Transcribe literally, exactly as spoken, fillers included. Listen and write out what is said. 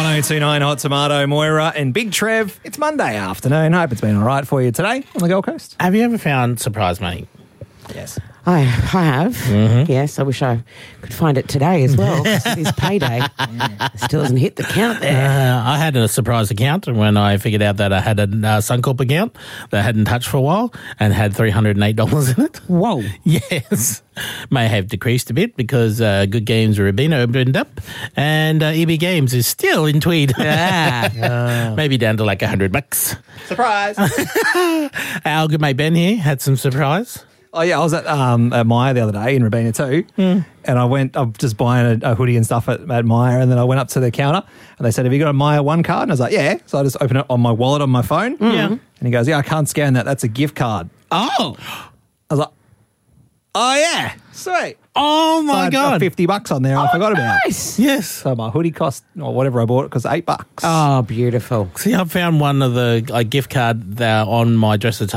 one oh two nine Hot Tomato, Moira and Big Trev. It's Monday afternoon. Hope it's been all right for you today on the Gold Coast. Have you ever found surprise money? Yes. I, I have. Mm-hmm. Yes, I wish I could find it today as well. It is payday. Still hasn't hit the count there. Uh, I had a surprise account when I figured out that I had a uh, Suncorp account that I hadn't touched for a while and had three hundred eight dollars in it. Whoa. Yes. May have decreased a bit because uh, Good Games Rubino opened up and uh, E B Games is still in Tweed. Yeah. Maybe down to like a hundred bucks. Surprise. Our good mate Ben here had some surprise. Oh, yeah, I was at um, at Myer the other day in Robina too, mm. and I went, I'm just buying a, a hoodie and stuff at, at Myer, and then I went up to the counter, and they said, have you got a Myer One card? And I was like, yeah. So I just opened it on my wallet on my phone. Mm. Yeah. And he goes, yeah, I can't scan that. That's a gift card. Oh. I was like, oh, yeah, sweet. Oh, my so I had, God. uh, fifty bucks on there. I forgot about. Nice. Yes. So my hoodie cost, or whatever I bought it, cost eight bucks. Oh, beautiful. See, I found one of the like, gift card that on my dresser table.